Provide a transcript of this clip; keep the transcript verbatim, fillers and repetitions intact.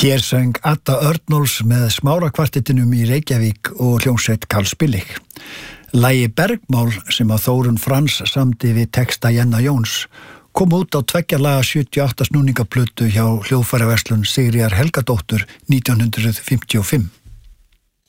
Hér söng Adda Örnóls með smárakvartettinum í Reykjavík og hljómsveit Karl Spilling. Lagi Bergmál sem að Þórunn Frans samdi við texta Jenna Jóns kom út á tveggja laga sjötíu og átta snúningaplötu hjá hljóðfæraverslun Sigríðar Helgadóttur nítján hundruð fimmtíu og fimm.